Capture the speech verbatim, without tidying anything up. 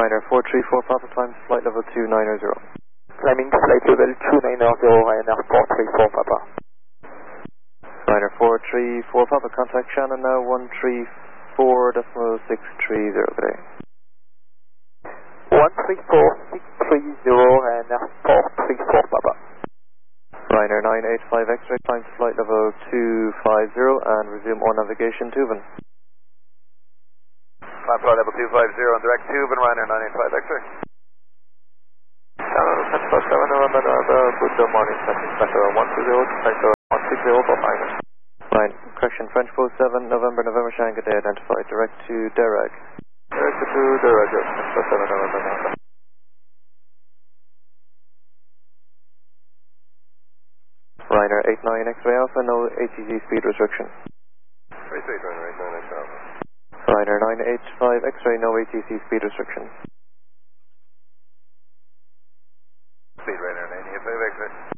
Ryanair four three four Papa, climb to flight level two nine zero. Climbing to flight level two nine zero, Ryanair four three four Papa. Ryanair four three four Papa, contact Shannon now, one three four point six three zero today. one three four six three zero, Ryanair four three four Papa. Ryanair nine eight five X-ray, climb to flight level two five zero and resume all navigation to Tuvan. Climb flight level two five zero and direct Tuvan, Ryanair nine eight five X-ray. Channel Central seven November, November, good morning, Central Central one two zero, Central one six zero for minus. Right, correction, French Post seven, November, November, Shanghai Day identified, direct to Derag. Direct to Derag, Central seven November, November. Ryanair eight nine X-ray Alpha, no A T C speed restriction. Three three, Ryanair eight nine X-ray Alpha. Ryanair nine eight five X-ray, no A T C speed restriction. Speed Ryanair nine eight five X-ray.